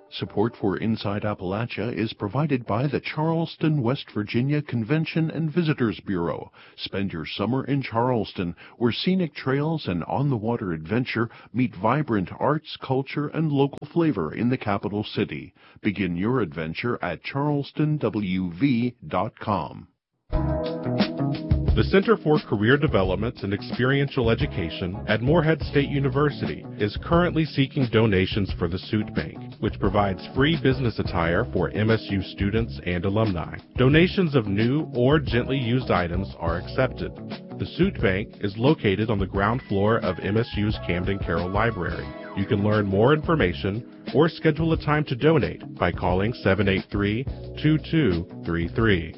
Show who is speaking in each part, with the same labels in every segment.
Speaker 1: Support for Inside Appalachia is provided by the Charleston, West Virginia Convention and Visitors Bureau. Spend your summer in Charleston, where scenic trails and on-the-water adventure meet vibrant arts, culture, and local flavor in the capital city. Begin your adventure at charlestonwv.com.
Speaker 2: The Center for Career Development and Experiential Education at Morehead State University is currently seeking donations for the Suit Bank, which provides free business attire for MSU students and alumni. Donations of new or gently used items are accepted. The Suit Bank is located on the ground floor of MSU's Camden Carroll Library. You can learn more information or schedule a time to donate by calling 783-2233.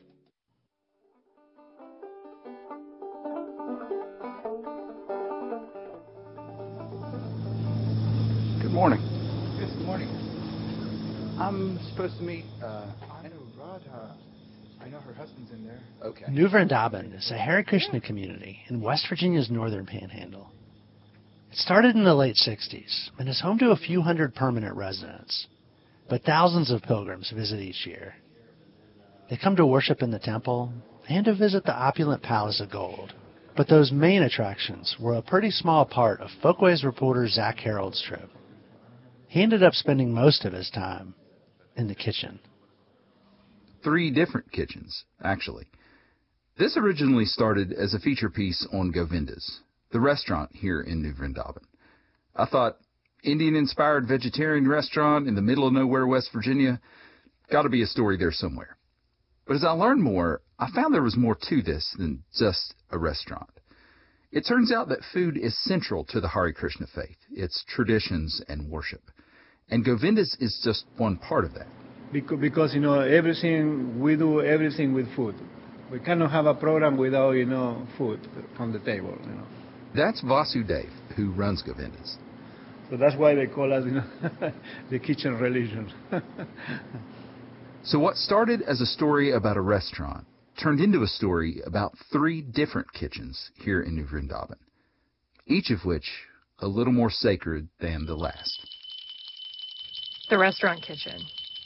Speaker 3: Good morning.
Speaker 4: Yes, good morning.
Speaker 3: I'm supposed to meet,
Speaker 4: I know Radha. I know her husband's in there.
Speaker 3: okay.
Speaker 5: New Vrindaban is a Hare Krishna community in West Virginia's northern panhandle. It started in the late 60s and is home to a few hundred permanent residents, but thousands of pilgrims visit each year. They come to worship in the temple and to visit the opulent Palace of Gold. But those main attractions were a pretty small part of Folkways reporter Zach Harold's trip. He ended up spending most of his time in the kitchen.
Speaker 3: 3 different kitchens, actually. This originally started as a feature piece on Govinda's, the restaurant here in New Vrindaban. I thought, Indian-inspired vegetarian restaurant in the middle of nowhere, West Virginia, got to be a story there somewhere. But as I learned more, I found there was more to this than just a restaurant. It turns out that food is central to the Hare Krishna faith, its traditions and worship. And Govinda's is just one part of that.
Speaker 6: Because we do everything with food. We cannot have a program without, food on the table,
Speaker 3: That's Vasudev, who runs Govinda's.
Speaker 6: So that's why they call us, the kitchen religion.
Speaker 3: So what started as a story about a restaurant turned into a story about 3 different kitchens here in New Vrindaban, each of which a little more sacred than the last.
Speaker 7: The restaurant kitchen.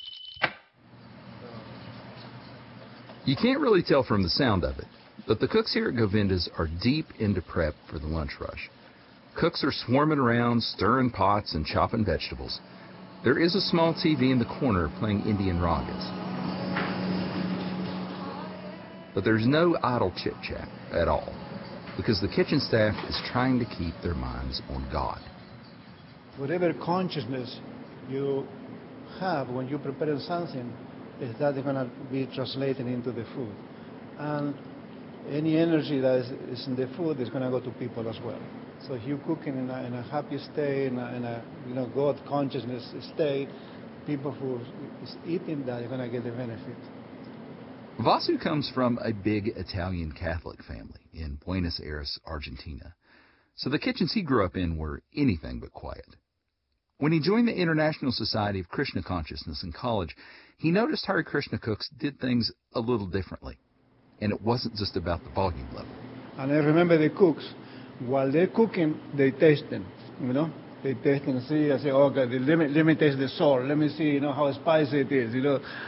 Speaker 3: You can't really tell from the sound of it, but the cooks here at Govinda's are deep into prep for the lunch rush. Cooks are swarming around, stirring pots and chopping vegetables. There is a small TV in the corner playing Indian ragas. But there's no idle chit-chat at all, because the kitchen staff is trying to keep their minds on God.
Speaker 6: Whatever consciousness you have when you prepare something, is that going to be translated into the food. And any energy that is in the food is going to go to people as well. So if you're cooking in a happy state, in a God consciousness state, people who is eating that are going to get the benefit.
Speaker 3: Vasu comes from a big Italian Catholic family in Buenos Aires, Argentina. So the kitchens he grew up in were anything but quiet. When he joined the International Society of Krishna Consciousness in college, he noticed Hare Krishna cooks did things a little differently. And it wasn't just about the volume level.
Speaker 6: And I remember the cooks, while they're cooking, they taste them, They taste and see, I say, okay, let me taste the salt, let me see, how spicy it is,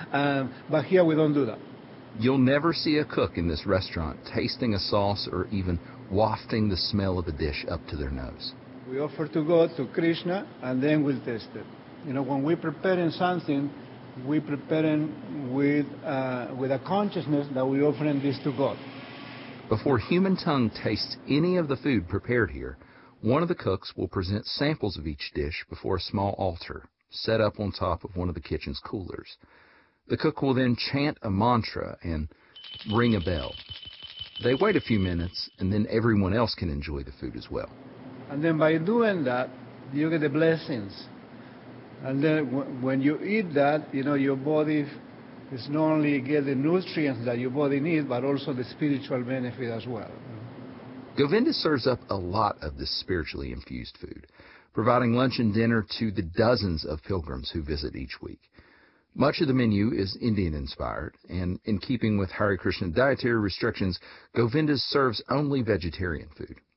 Speaker 6: But here we don't do that.
Speaker 3: You'll never see a cook in this restaurant tasting a sauce or even wafting the smell of a dish up to their nose.
Speaker 6: We offer to God, to Krishna, and then we'll taste it. When we're preparing something, we're preparing with a consciousness that we're offering this to God.
Speaker 3: Before human tongue tastes any of the food prepared here, one of the cooks will present samples of each dish before a small altar set up on top of one of the kitchen's coolers. The cook will then chant a mantra and ring a bell. They wait a few minutes, and then everyone else can enjoy the food as well.
Speaker 6: And then by doing that, you get the blessings. And then when you eat that, your body is not only get the nutrients that your body needs, but also the spiritual benefit as well.
Speaker 3: Govinda serves up a lot of this spiritually infused food, providing lunch and dinner to the dozens of pilgrims who visit each week. Much of the menu is Indian-inspired, and in keeping with Hare Krishna dietary restrictions, Govinda's serves only vegetarian food.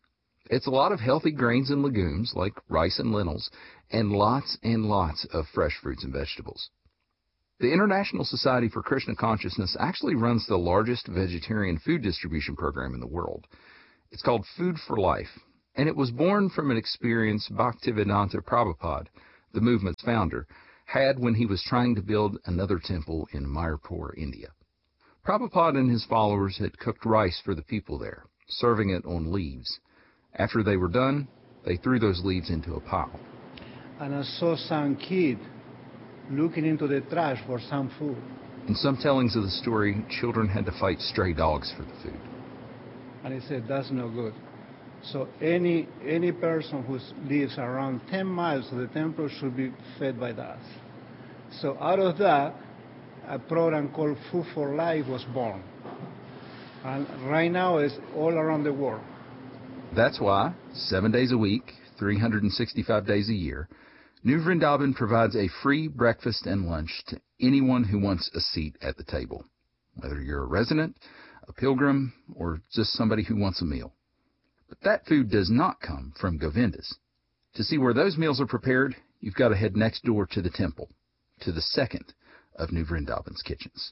Speaker 3: It's a lot of healthy grains and legumes like rice and lentils, and lots of fresh fruits and vegetables. The International Society for Krishna Consciousness actually runs the largest vegetarian food distribution program in the world. It's called Food for Life, and it was born from an experience Bhaktivedanta Prabhupada, the movement's founder, had when he was trying to build another temple in Mayapur, India. Prabhupada and his followers had cooked rice for the people there, serving it on leaves. After they were done, they threw those leaves into a pile.
Speaker 6: And I saw some kid looking into the trash for some food.
Speaker 3: In some tellings of the story, children had to fight stray dogs for the food.
Speaker 6: And he said, that's no good. So any person who lives around 10 miles of the temple should be fed by that. So out of that, a program called Food for Life was born. And right now it's all around the world.
Speaker 3: That's why, 7 days a week, 365 days a year, New Vrindavan provides a free breakfast and lunch to anyone who wants a seat at the table, whether you're a resident, a pilgrim, or just somebody who wants a meal. But that food does not come from Govindas. To see where those meals are prepared, you've got to head next door to the temple, to the second of New Vrindavan's kitchens.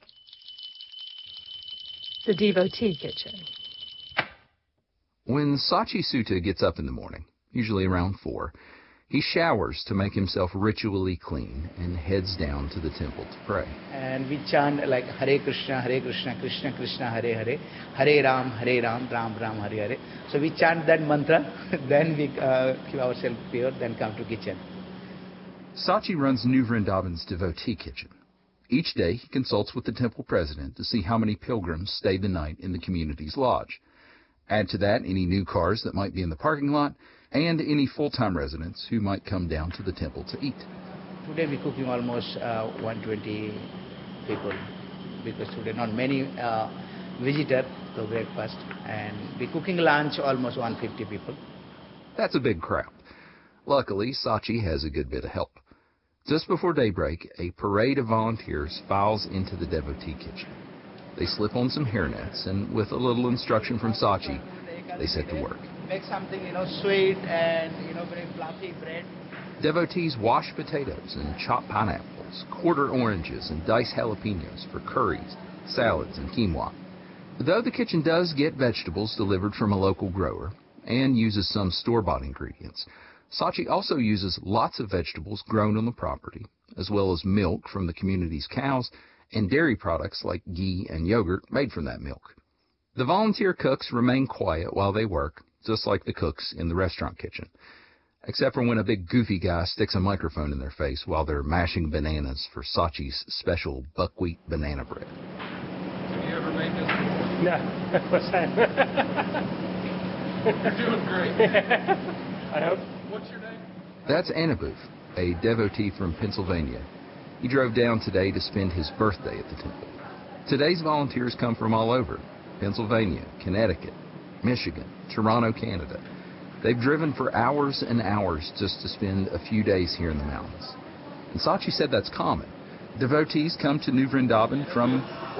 Speaker 7: The devotee kitchen.
Speaker 3: When Sachi Sutta gets up in the morning, usually around 4, he showers to make himself ritually clean and heads down to the temple to pray.
Speaker 8: And we chant like Hare Krishna, Krishna Krishna, Hare Hare, Hare Ram, Ram Ram, Hare Hare. So we chant that mantra, then we keep ourselves pure, then come to kitchen.
Speaker 3: Sachi runs New Vrindavan's devotee kitchen. Each day he consults with the temple president to see how many pilgrims stayed the night in the community's lodge. Add to that any new cars that might be in the parking lot, and any full-time residents who might come down to the temple to eat.
Speaker 8: Today we're cooking almost 120 people, because today not many visitors to breakfast, and we're cooking lunch almost 150 people.
Speaker 3: That's a big crowd. Luckily, Sachi has a good bit of help. Just before daybreak, a parade of volunteers files into the devotee kitchen. They slip on some hairnets, and with a little instruction from Sachi, they set to work.
Speaker 8: Make something, sweet and, very fluffy bread.
Speaker 3: Devotees wash potatoes and chop pineapples, quarter oranges, and dice jalapenos for curries, salads, and quinoa. Though the kitchen does get vegetables delivered from a local grower and uses some store-bought ingredients, Sachi also uses lots of vegetables grown on the property, as well as milk from the community's cows and dairy products like ghee and yogurt made from that milk. The volunteer cooks remain quiet while they work, just like the cooks in the restaurant kitchen, except for when a big goofy guy sticks a microphone in their face while they're mashing bananas for Sachi's special buckwheat banana bread.
Speaker 9: Have you ever made this before?
Speaker 10: No, what's that?
Speaker 9: You're doing great.
Speaker 10: I hope.
Speaker 9: What's your name?
Speaker 3: That's Anabuth, a devotee from Pennsylvania. He drove down today to spend his birthday at the temple. Today's volunteers come from all over: Pennsylvania, Connecticut, Michigan, Toronto, Canada. They've driven for hours and hours just to spend a few days here in the mountains. And Sachi said that's common. Devotees come to New Vrindavan from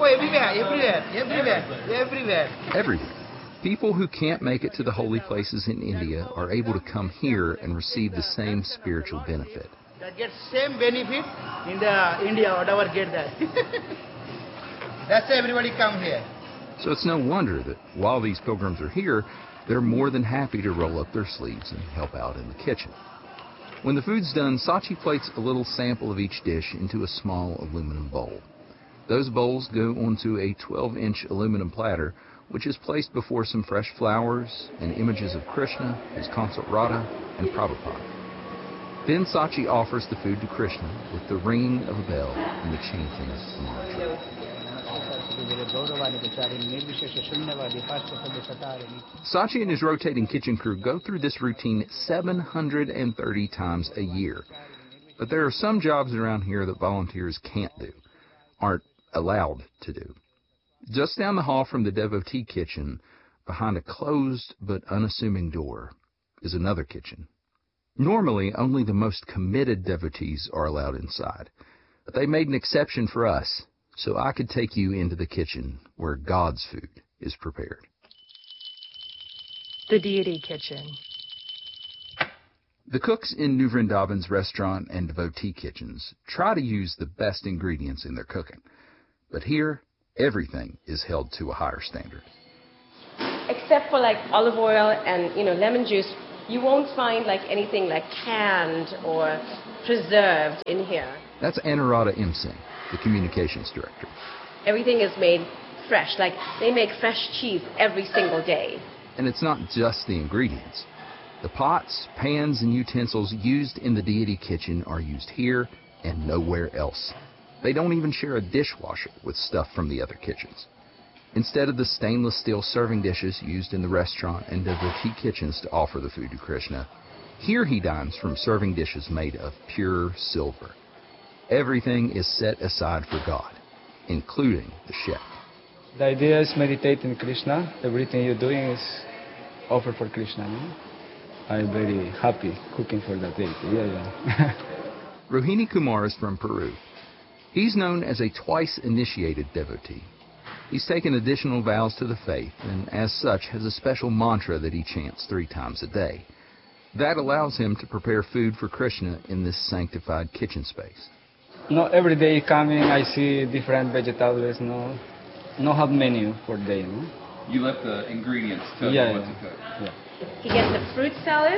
Speaker 3: everywhere. People who can't make it to the holy places in India are able to come here and receive the same spiritual benefit.
Speaker 8: That gets same benefit in the India, whatever get that. That's why everybody come here.
Speaker 3: So it's no wonder that while these pilgrims are here, they're more than happy to roll up their sleeves and help out in the kitchen. When the food's done, Sachi plates a little sample of each dish into a small aluminum bowl. Those bowls go onto a 12-inch aluminum platter, which is placed before some fresh flowers and images of Krishna, his consort Radha, and Prabhupada. Then Sachi offers the food to Krishna with the ringing of a bell and the chanting of a mantra. Sachi and his rotating kitchen crew go through this routine 730 times a year. But there are some jobs around here that volunteers can't do, aren't allowed to do. Just down the hall from the devotee kitchen, behind a closed but unassuming door, is another kitchen. Normally, only the most committed devotees are allowed inside, but they made an exception for us, so I could take you into the kitchen where God's food is prepared.
Speaker 7: The Deity Kitchen.
Speaker 3: The cooks in New Vrindavan's restaurant and devotee kitchens try to use the best ingredients in their cooking. But here, everything is held to a higher standard.
Speaker 11: Except for like olive oil and, lemon juice, you won't find like anything like canned or preserved in here.
Speaker 3: That's Anuradha M. Singh, the communications director.
Speaker 11: Everything is made fresh. Like they make fresh cheese every single day.
Speaker 3: And it's not just the ingredients. The pots, pans, and utensils used in the Deity Kitchen are used here and nowhere else. They don't even share a dishwasher with stuff from the other kitchens. Instead of the stainless steel serving dishes used in the restaurant and devotee kitchens to offer the food to Krishna, here he dines from serving dishes made of pure silver. Everything is set aside for God, including the chef.
Speaker 12: The idea is meditating Krishna. Everything you're doing is offered for Krishna. I'm very happy cooking for that deity. Yeah.
Speaker 3: Rohini Kumar is from Peru. He's known as a twice-initiated devotee. He's taken additional vows to the faith and, as such, has a special mantra that he chants 3 times a day. That allows him to prepare food for Krishna in this sanctified kitchen space.
Speaker 12: Every day coming, I see different vegetables. No have menu for day.
Speaker 3: You let the ingredients tell you what to cook.
Speaker 12: Yeah.
Speaker 11: He gets a fruit salad,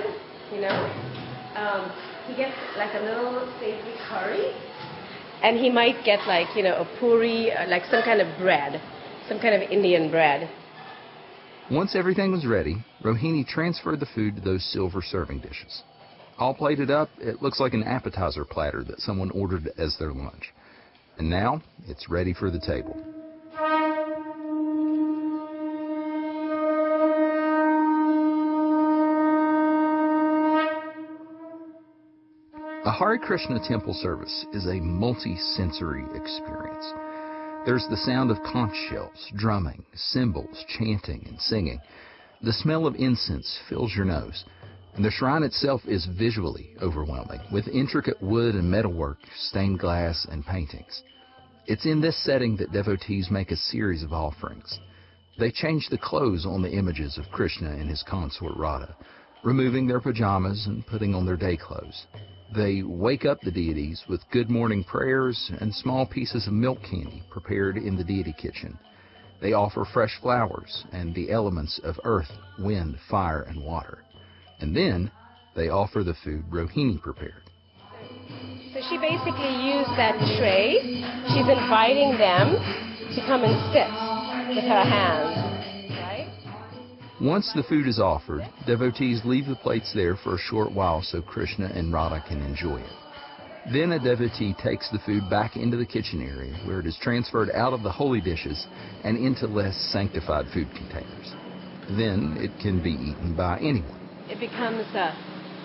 Speaker 11: he gets like a little savory curry, and he might get like, a puri, like some kind of bread, some kind of Indian bread.
Speaker 3: Once everything was ready, Rohini transferred the food to those silver serving dishes. All plated up, it looks like an appetizer platter that someone ordered as their lunch. And now, it's ready for the table. A Hare Krishna temple service is a multi-sensory experience. There's the sound of conch shells, drumming, cymbals, chanting, and singing. The smell of incense fills your nose, and the shrine itself is visually overwhelming, with intricate wood and metalwork, stained glass, and paintings. It's in this setting that devotees make a series of offerings. They change the clothes on the images of Krishna and his consort Radha, removing their pajamas and putting on their day clothes. They wake up the deities with good morning prayers and small pieces of milk candy prepared in the deity kitchen. They offer fresh flowers and the elements of earth, wind, fire, and water. And then they offer the food Rohini prepared.
Speaker 11: So she basically used that tray. She's inviting them to come and sit with her hands.
Speaker 3: Once the food is offered, devotees leave the plates there for a short while so Krishna and Radha can enjoy it. Then a devotee takes the food back into the kitchen area, where it is transferred out of the holy dishes and into less sanctified food containers. Then it can be eaten by anyone.
Speaker 11: It becomes a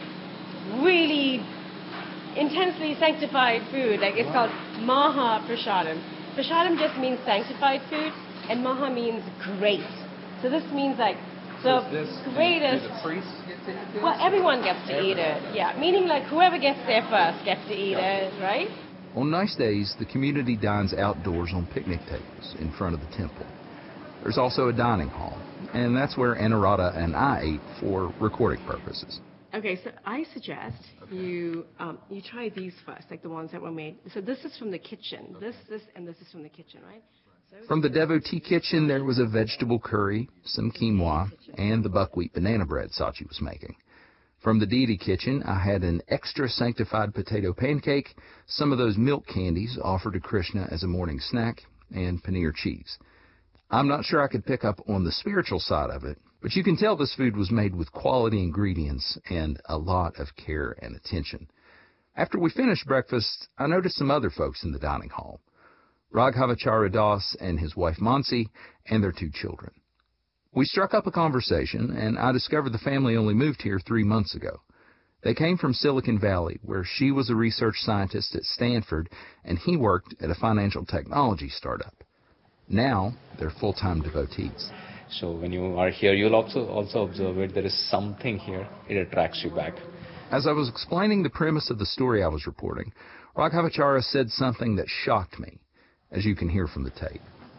Speaker 11: really intensely sanctified food. Like it's called Maha Prasadam. Prasadam just means sanctified food, and Maha means great. So this means like the greatest.
Speaker 9: Do the priests get to eat this?
Speaker 11: Well, everyone gets to eat it. Yeah, meaning like whoever gets there first gets to eat it, right?
Speaker 3: On nice days, the community dines outdoors on picnic tables in front of the temple. There's also a dining hall, and that's where Anuradha and I ate for recording purposes.
Speaker 11: Okay, so I suggest you try these first, like the ones that were made. So this is from the kitchen. This, and this is from the kitchen, right?
Speaker 3: From the devotee kitchen, there was a vegetable curry, some quinoa, and the buckwheat banana bread Sachi was making. From the deity kitchen, I had an extra sanctified potato pancake, some of those milk candies offered to Krishna as a morning snack, and paneer cheese. I'm not sure I could pick up on the spiritual side of it, but you can tell this food was made with quality ingredients and a lot of care and attention. After we finished breakfast, I noticed some other folks in the dining hall. Raghavacharya Das and his wife Mansi and their 2 children. We struck up a conversation, and I discovered the family only moved here 3 months ago. They came from Silicon Valley, where she was a research scientist at Stanford, and he worked at a financial technology startup. Now, they're full-time devotees.
Speaker 13: So when you are here, you'll also observe it. There is something here. It attracts you back.
Speaker 3: As I was explaining the premise of the story I was reporting, Raghavacharya said something that shocked me, as you can hear from the tape.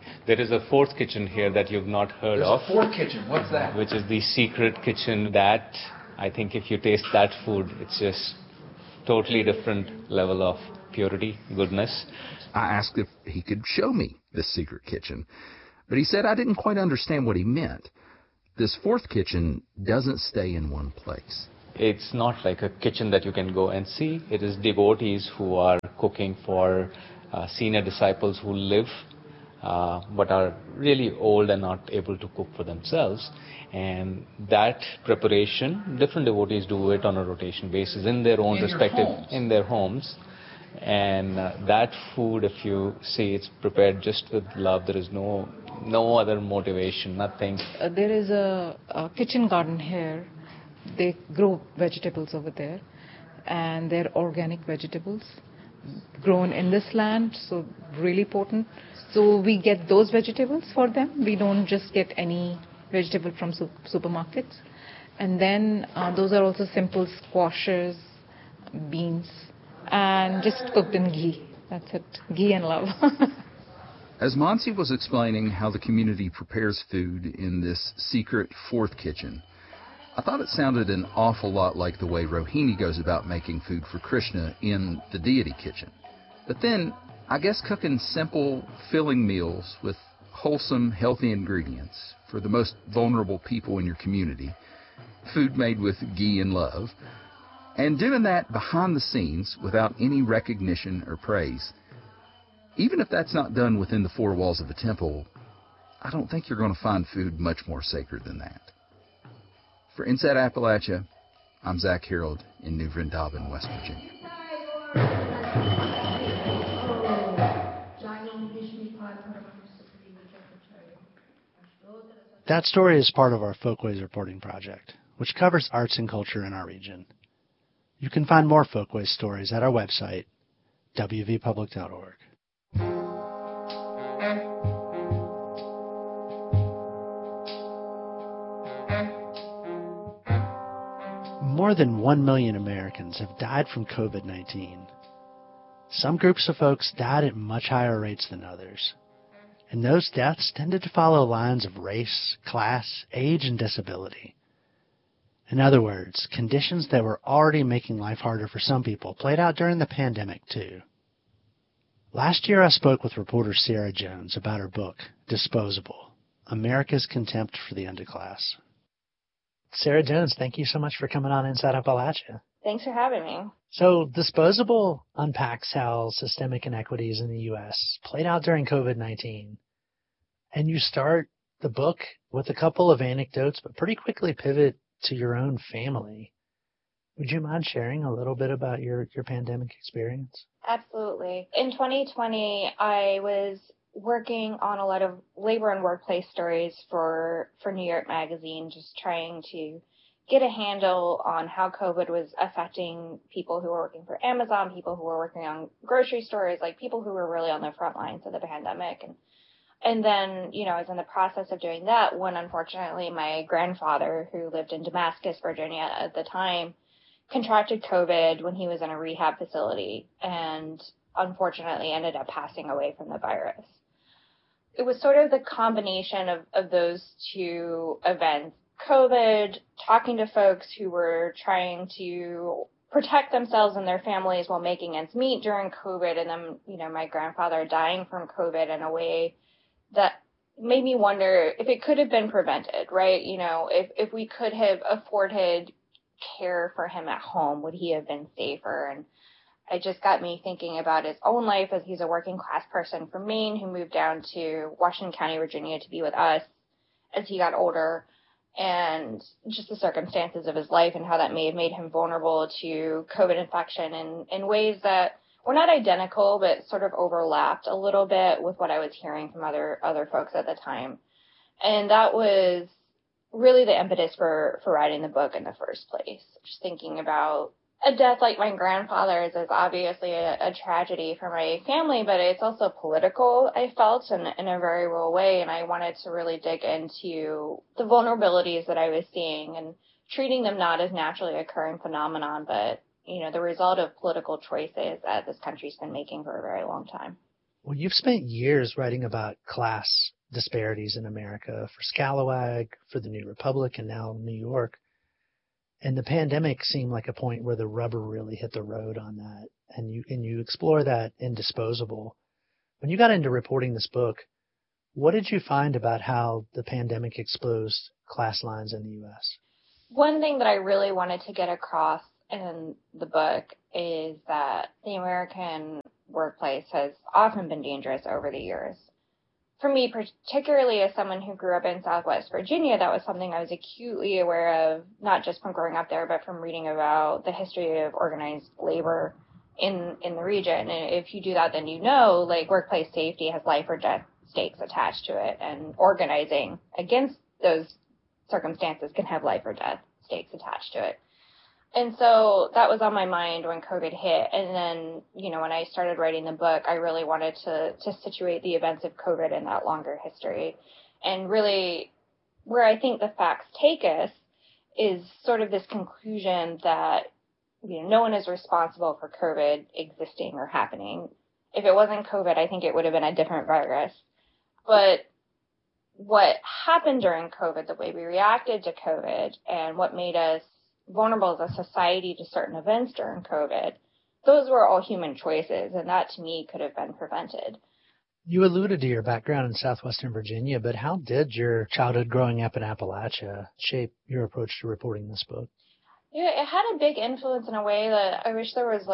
Speaker 13: There is a fourth kitchen here that you've not heard of.
Speaker 3: There's a fourth kitchen. What's that?
Speaker 13: Which is the secret kitchen that I think if you taste that food, it's just totally different level of purity, goodness.
Speaker 3: I asked if he could show me this secret kitchen, but he said I didn't quite understand what he meant. This fourth kitchen doesn't stay in one place.
Speaker 13: It's not like a kitchen that you can go and see. It is devotees who are cooking for senior disciples who live but are really old and not able to cook for themselves. And that preparation, different devotees do it on a rotation basis in their own in their homes. And that food, if you see, it's prepared just with love. There is no other motivation, nothing.
Speaker 14: There is a kitchen garden here. They grow vegetables over there, and they're organic vegetables grown in this land, so really potent. So we get those vegetables for them. We don't just get any vegetable from supermarkets. And then those are also simple squashes, beans, and just cooked in ghee. That's it, ghee and love.
Speaker 3: As Mansi was explaining how the community prepares food in this secret fourth kitchen, I thought it sounded an awful lot like the way Rohini goes about making food for Krishna in the deity kitchen. But then, I guess cooking simple, filling meals with wholesome, healthy ingredients for the most vulnerable people in your community, food made with ghee and love, and doing that behind the scenes without any recognition or praise, even if that's not done within the four walls of a temple, I don't think you're going to find food much more sacred than that. For Inside Appalachia, I'm Zach Harold in New Vrindavan, West Virginia.
Speaker 5: That story is part of our Folkways reporting project, which covers arts and culture in our region. You can find more Folkways stories at our website, wvpublic.org. More than 1 million Americans have died from COVID-19. Some groups of folks died at much higher rates than others, and those deaths tended to follow lines of race, class, age, and disability. In other words, conditions that were already making life harder for some people played out during the pandemic too. Last year I spoke with reporter Sarah Jones about her book, Disposable: America's Contempt for the Underclass. Sarah Jones, thank you so much for coming on Inside Appalachia.
Speaker 15: Thanks for having me.
Speaker 5: So Disposable unpacks how systemic inequities in the U.S. played out during COVID-19. And you start the book with a couple of anecdotes, but pretty quickly pivot to your own family. Would you mind sharing a little bit about your pandemic experience?
Speaker 15: Absolutely. In 2020, I was working on a lot of labor and workplace stories for New York Magazine, just trying to get a handle on how COVID was affecting people who were working for Amazon, people who were working on grocery stores, like people who were really on the front lines of the pandemic. And then, I was in the process of doing that when, unfortunately, my grandfather, who lived in Damascus, Virginia at the time, contracted COVID when he was in a rehab facility and unfortunately ended up passing away from the virus. It was sort of the combination of those two events, COVID, talking to folks who were trying to protect themselves and their families while making ends meet during COVID, and then, my grandfather dying from COVID in a way that made me wonder if it could have been prevented, right? If we could have afforded care for him at home, would he have been safer? And it just got me thinking about his own life, as he's a working class person from Maine who moved down to Washington County, Virginia to be with us as he got older, and just the circumstances of his life and how that may have made him vulnerable to COVID infection in ways that were not identical, but sort of overlapped a little bit with what I was hearing from other folks at the time. And that was really the impetus for writing the book in the first place. Just thinking about a death like my grandfather's is obviously a tragedy for my family, but it's also political, I felt, in a very real way. And I wanted to really dig into the vulnerabilities that I was seeing and treating them not as naturally occurring phenomenon, but, the result of political choices that this country's been making for a very long time.
Speaker 5: Well, you've spent years writing about class disparities in America for Scalawag, for the New Republic, and now New York. And the pandemic seemed like a point where the rubber really hit the road on that. And you explore that in Disposable. When you got into reporting this book, what did you find about how the pandemic exposed class lines in the U.S.?
Speaker 15: One thing that I really wanted to get across in the book is that the American workplace has often been dangerous over the years. For me, particularly as someone who grew up in Southwest Virginia, that was something I was acutely aware of, not just from growing up there, but from reading about the history of organized labor in the region. And if you do that, then you know, like, workplace safety has life or death stakes attached to it, and organizing against those circumstances can have life or death stakes attached to it. And so that was on my mind when COVID hit. And then, when I started writing the book, I really wanted to situate the events of COVID in that longer history. And really, where I think the facts take us is sort of this conclusion that, no one is responsible for COVID existing or happening. If it wasn't COVID, I think it would have been a different virus. But what happened during COVID, the way we reacted to COVID, and what made us vulnerable as a society to certain events during COVID, those were all human choices, and that to me could have been prevented.
Speaker 5: You alluded to your background in southwestern Virginia, but how did your childhood growing up in Appalachia shape your approach to reporting this book?
Speaker 15: Yeah, it had a big influence in a way that I wish there was,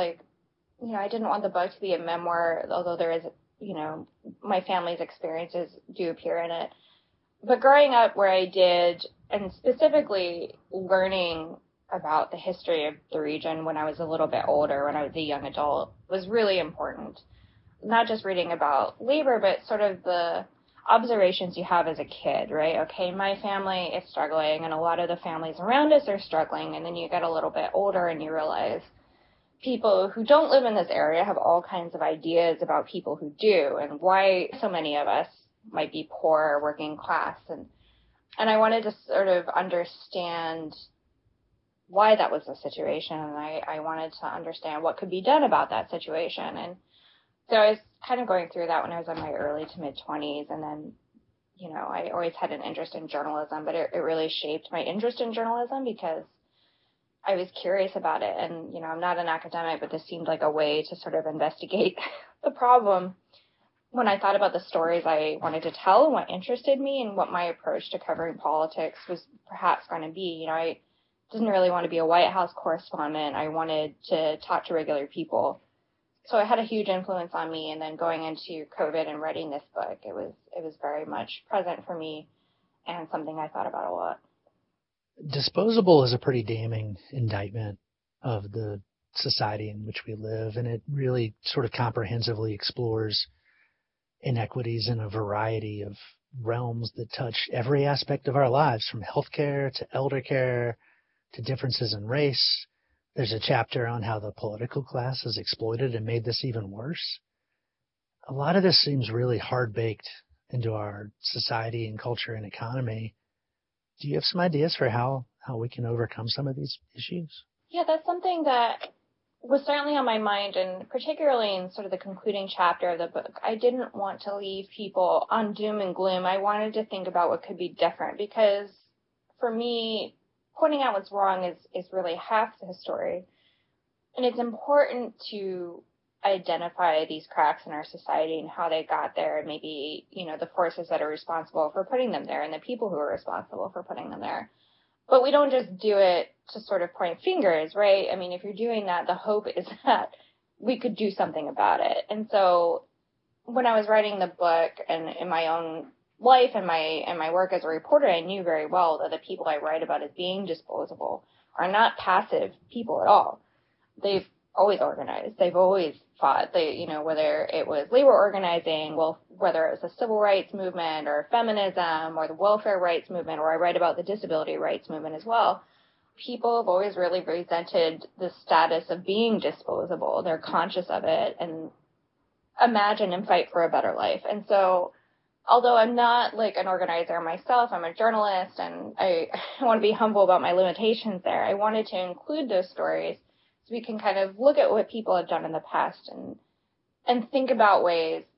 Speaker 15: I didn't want the book to be a memoir, although there is, my family's experiences do appear in it. But growing up where I did, and specifically learning about the history of the region when I was a little bit older, when I was a young adult, was really important. Not just reading about labor, but sort of the observations you have as a kid, right? Okay, my family is struggling, and a lot of the families around us are struggling, and then you get a little bit older and you realize people who don't live in this area have all kinds of ideas about people who do, and why so many of us might be poor or working class. And I wanted to sort of understand why that was the situation, and I wanted to understand what could be done about that situation. And so I was kind of going through that when I was in my early to mid-20s, and then, I always had an interest in journalism, but it really shaped my interest in journalism because I was curious about it. And, I'm not an academic, but this seemed like a way to sort of investigate the problem. When I thought about the stories I wanted to tell and what interested me and what my approach to covering politics was perhaps going to be, I didn't really want to be a White House correspondent. I wanted to talk to regular people. So it had a huge influence on me. And then going into COVID and writing this book, it was very much present for me and something I thought about a lot.
Speaker 5: Disposable is a pretty damning indictment of the society in which we live, and it really sort of comprehensively explores inequities in a variety of realms that touch every aspect of our lives, from healthcare to elder care to differences in race. There's a chapter on how the political class has exploited and made this even worse. A lot of this seems really hard-baked into our society and culture and economy. Do you have some ideas for how we can overcome some of these issues?
Speaker 15: Yeah, that's something that was certainly on my mind, and particularly in sort of the concluding chapter of the book. I didn't want to leave people on doom and gloom. I wanted to think about what could be different, because for me, pointing out what's wrong is really half the story. And it's important to identify these cracks in our society and how they got there, and maybe, the forces that are responsible for putting them there and the people who are responsible for putting them there. But we don't just do it to sort of point fingers, right? I mean, if you're doing that, the hope is that we could do something about it. And so when I was writing the book and in my own life and my work as a reporter, I knew very well that the people I write about as being disposable are not passive people at all. They've always organized. They've always fought. Whether it was labor organizing, whether it was the civil rights movement or feminism or the welfare rights movement, or I write about the disability rights movement as well, people have always really resented the status of being disposable. They're conscious of it and imagine and fight for a better life. And so, although I'm not like an organizer myself, I'm a journalist, and I want to be humble about my limitations there. I wanted to include those stories so we can kind of look at what people have done in the past and think about ways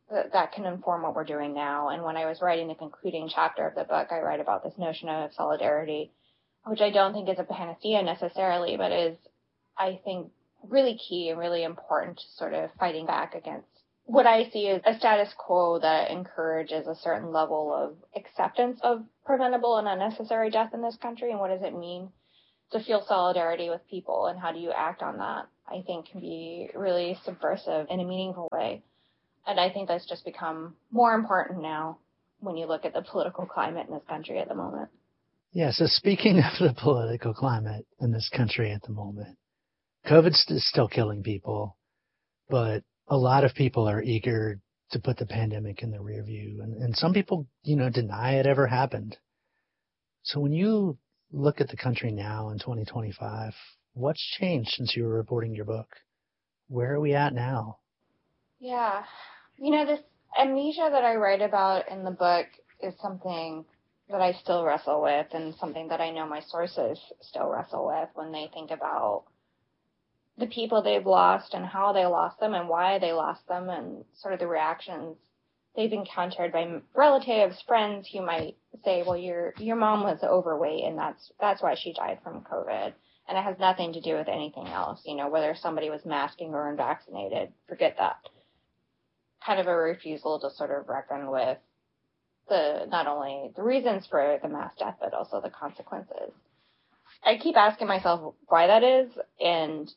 Speaker 15: that can inform what we're doing now. And when I was writing the concluding chapter of the book, I write about this notion of solidarity, which I don't think is a panacea necessarily, but is, I think, really key and really important to sort of fighting back against what I see as a status quo that encourages a certain level of acceptance of preventable and unnecessary death in this country. And what does it mean to feel solidarity with people, and how do you act on that? I think can be really subversive in a meaningful way. And I think that's just become more important now when you look at the political climate in this country at the moment.
Speaker 5: Yeah, so speaking of the political climate in this country at the moment, COVID is still killing people, but a lot of people are eager to put the pandemic in the rear view. And some people, deny it ever happened. So when you look at the country now in 2025, what's changed since you were reporting your book? Where are we at now?
Speaker 15: Yeah. This amnesia that I write about in the book is something that I still wrestle with, and something that I know my sources still wrestle with when they think about the people they've lost and how they lost them and why they lost them, and sort of the reactions they've encountered by relatives, friends who might say, well, your mom was overweight and that's why she died from COVID. And it has nothing to do with anything else, whether somebody was masking or unvaccinated, forget that. Kind of a refusal to sort of reckon with not only the reasons for the mass death, but also the consequences. I keep asking myself why that is. And,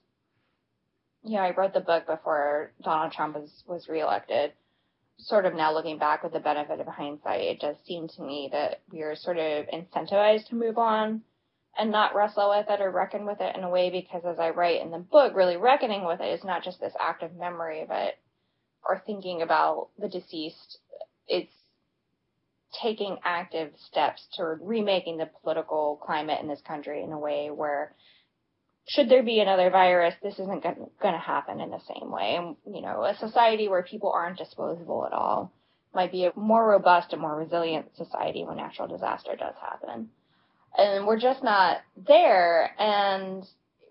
Speaker 15: I wrote the book before Donald Trump was reelected. Sort of now looking back with the benefit of hindsight, it does seem to me that we are sort of incentivized to move on and not wrestle with it or reckon with it in a way, because as I write in the book, really reckoning with it is not just this act of memory, or thinking about the deceased. It's taking active steps toward remaking the political climate in this country in a way where, should there be another virus, this isn't going to happen in the same way. And, a society where people aren't disposable at all might be a more robust and more resilient society when natural disaster does happen. And we're just not there. And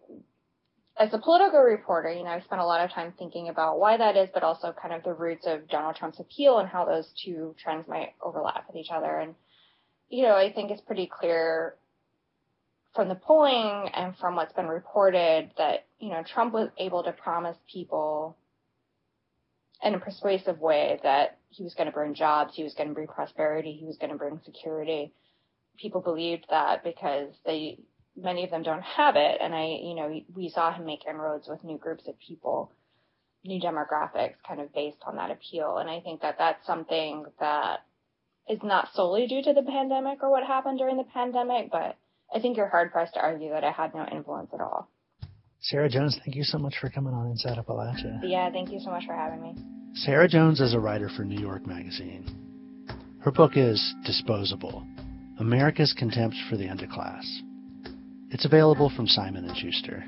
Speaker 15: as a political reporter, I've spent a lot of time thinking about why that is, but also kind of the roots of Donald Trump's appeal and how those two trends might overlap with each other. And, I think it's pretty clear from the polling and from what's been reported that, Trump was able to promise people in a persuasive way that he was going to bring jobs, he was going to bring prosperity, he was going to bring security. People believed that because many of them don't have it. And we saw him make inroads with new groups of people, new demographics kind of based on that appeal. And I think that that's something that is not solely due to the pandemic or what happened during the pandemic, but I think you're hard-pressed to argue that it had no influence at all.
Speaker 5: Sarah Jones, thank you so much for coming on Inside Appalachia.
Speaker 15: Yeah, thank you so much for having me.
Speaker 5: Sarah Jones is a writer for New York Magazine. Her book is Disposable: America's Contempt for the Underclass. It's available from Simon & Schuster.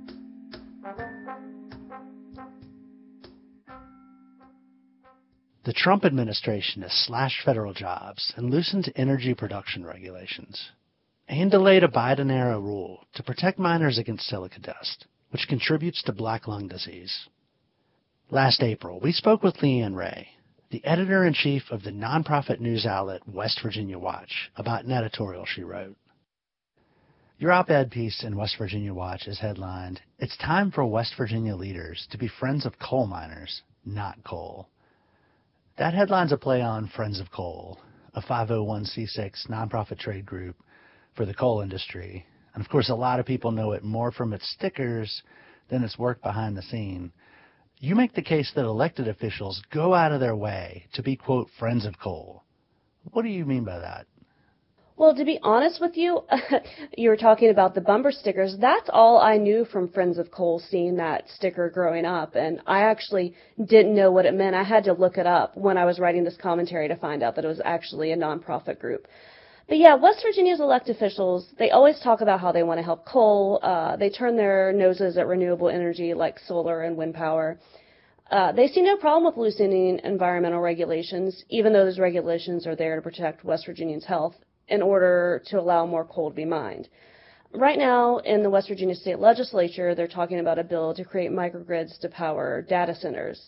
Speaker 5: The Trump administration has slashed federal jobs and loosened energy production regulations, and delayed a Biden-era rule to protect miners against silica dust, which contributes to black lung disease. Last April, we spoke with Leanne Ray, the editor-in-chief of the nonprofit news outlet West Virginia Watch, about an editorial she wrote. Your op-ed piece in West Virginia Watch is headlined, "It's time for West Virginia leaders to be friends of coal miners, not coal." That headline's a play on Friends of Coal, a 501c6 nonprofit trade group for the coal industry. And of course, a lot of people know it more from its stickers than its work behind the scene. You make the case that elected officials go out of their way to be, quote, friends of coal. What do you mean by that?
Speaker 16: Well, to be honest with you, you were talking about the bumper stickers. That's all I knew from Friends of Coal, seeing that sticker growing up. And I actually didn't know what it meant. I had to look it up when I was writing this commentary to find out that it was actually a nonprofit group. But yeah, West Virginia's elected officials, they always talk about how they want to help coal. They turn their noses at renewable energy like solar and wind power. They see no problem with loosening environmental regulations, even though those regulations are there to protect West Virginians' health in order to allow more coal to be mined. Right now, in the West Virginia State Legislature, they're talking about a bill to create microgrids to power data centers.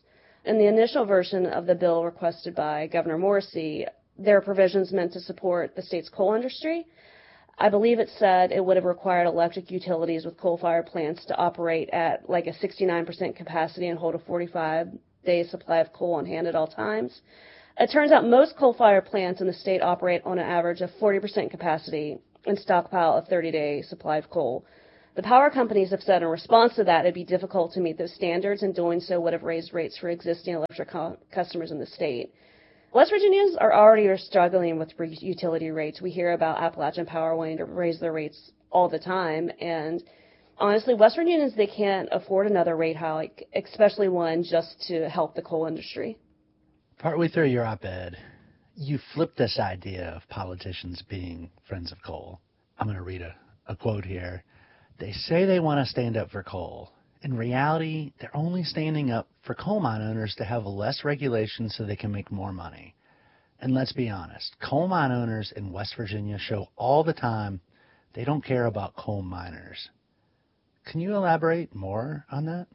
Speaker 16: In the initial version of the bill requested by Governor Morrisey, there are provisions meant to support the state's coal industry. I believe it said it would have required electric utilities with coal-fired plants to operate at like a 69% capacity and hold a 45-day supply of coal on hand at all times. It turns out most coal-fired plants in the state operate on an average of 40% capacity and stockpile a 30-day supply of coal. The power companies have said in response to that it'd be difficult to meet those standards, and doing so would have raised rates for existing electric customers in the state. West Virginians are already struggling with utility rates. We hear about Appalachian Power wanting to raise their rates all the time, and honestly, West Virginians, they can't afford another rate hike, especially one just to help the coal industry.
Speaker 5: Partway through your op-ed, you flipped this idea of politicians being friends of coal. I'm going to read a quote here. They say they want to stand up for coal. In reality, they're only standing up for coal mine owners to have less regulation so they can make more money. And let's be honest, coal mine owners in West Virginia show all the time they don't care about coal miners. Can you elaborate more on that?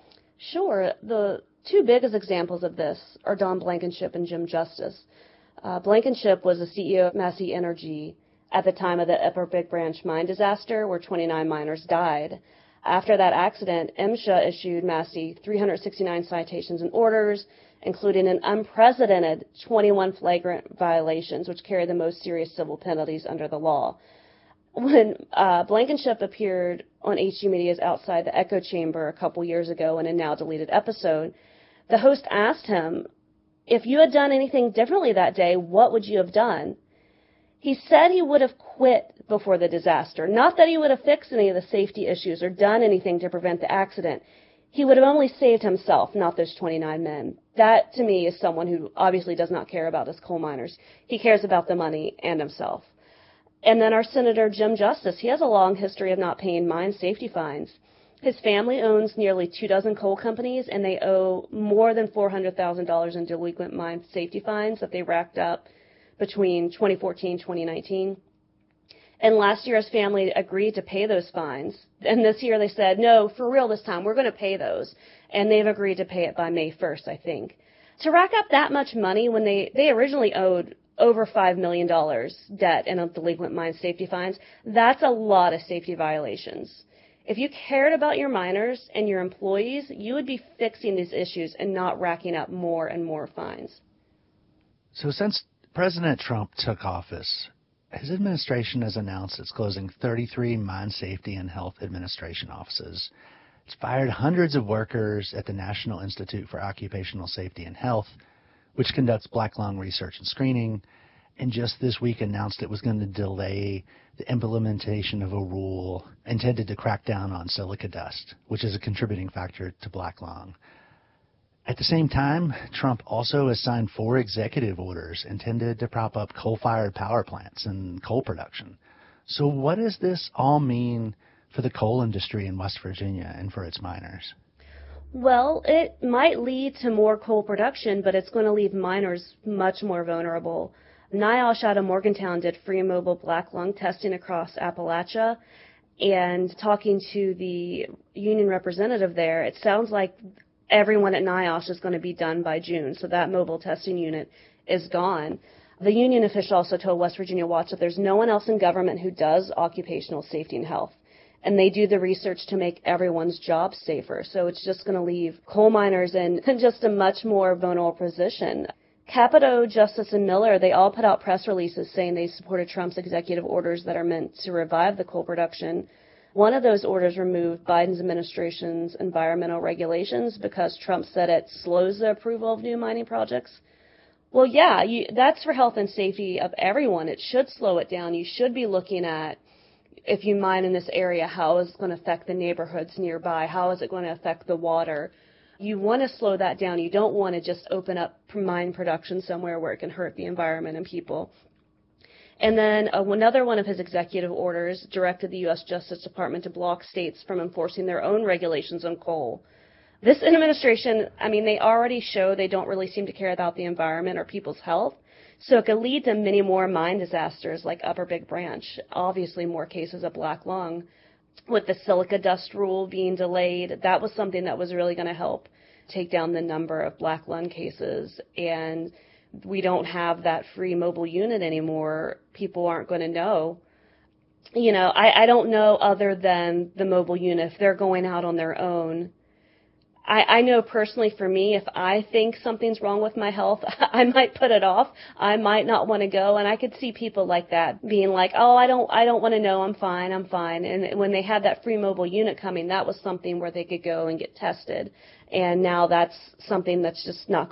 Speaker 16: Sure. The two biggest examples of this are Don Blankenship and Jim Justice. Blankenship was the CEO of Massey Energy at the time of the Upper Big Branch mine disaster, where 29 miners died. After that accident, MSHA issued Massey 369 citations and orders, including an unprecedented 21 flagrant violations, which carry the most serious civil penalties under the law. When Blankenship appeared on HG Media's Outside the Echo Chamber a couple years ago in a now-deleted episode, the host asked him, if you had done anything differently that day, what would you have done? He said he would have quit before the disaster, not that he would have fixed any of the safety issues or done anything to prevent the accident. He would have only saved himself, not those 29 men. That, to me, is someone who obviously does not care about his coal miners. He cares about the money and himself. And then our Senator Jim Justice, he has a long history of not paying mine safety fines. His family owns nearly 24 coal companies, and they owe more than $400,000 in delinquent mine safety fines that they racked up between 2014 and 2019. And last year, his family agreed to pay those fines. And this year they said, no, for real this time, we're going to pay those. And they've agreed to pay it by May 1st, I think. To rack up that much money when they originally owed over $5 million debt in delinquent mine safety fines, that's a lot of safety violations. If you cared about your miners and your employees, you would be fixing these issues and not racking up more and more fines.
Speaker 5: So since President Trump took office, his administration has announced it's closing 33 mine safety and health administration offices. It's fired hundreds of workers at the National Institute for Occupational Safety and Health, which conducts black lung research and screening, and just this week announced it was going to delay the implementation of a rule intended to crack down on silica dust, which is a contributing factor to black lung. At the same time, Trump also has signed 4 executive orders intended to prop up coal-fired power plants and coal production. So what does this all mean for the coal industry in West Virginia and for its miners?
Speaker 16: Well, it might lead to more coal production, but it's going to leave miners much more vulnerable. NIOSH out of Morgantown did free and mobile black lung testing across Appalachia, and talking to the union representative there, it sounds like everyone at NIOSH is going to be done by June, so that mobile testing unit is gone. The union official also told West Virginia Watch that there's no one else in government who does occupational safety and health, and they do the research to make everyone's job safer, so it's just going to leave coal miners in just a much more vulnerable position. Capito, Justice, and Miller, they all put out press releases saying they supported Trump's executive orders that are meant to revive the coal production. One of those orders removed Biden's administration's environmental regulations because Trump said it slows the approval of new mining projects. Well, yeah, that's for health and safety of everyone. It should slow it down. You should be looking at, if you mine in this area, how is it going to affect the neighborhoods nearby? How is it going to affect the water? You want to slow that down. You don't want to just open up mine production somewhere where it can hurt the environment and people. And then another one of his executive orders directed the U.S. Justice Department to block states from enforcing their own regulations on coal. This administration, they already show they don't really seem to care about the environment or people's health, so it could lead to many more mine disasters like Upper Big Branch, obviously more cases of black lung. With the silica dust rule being delayed, that was something that was really going to help take down the number of black lung cases, and we don't have that free mobile unit anymore, people aren't going to know. You know, I don't know other than the mobile unit, if they're going out on their own. I know personally for me, if I think something's wrong with my health, I might put it off. I might not want to go, and I could see people like that being like, oh, I don't want to know, I'm fine. And when they had that free mobile unit coming, that was something where they could go and get tested. And now that's something that's just not